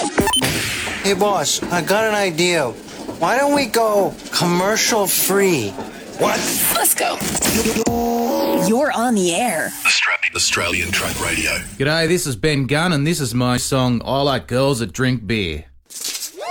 Hey, boss, I got an idea. Why don't we go commercial free? What? Let's go. You're on the air. Australian Truck Radio. G'day, this is Ben Gunn, and this is my song I Like Girls That Drink Beer.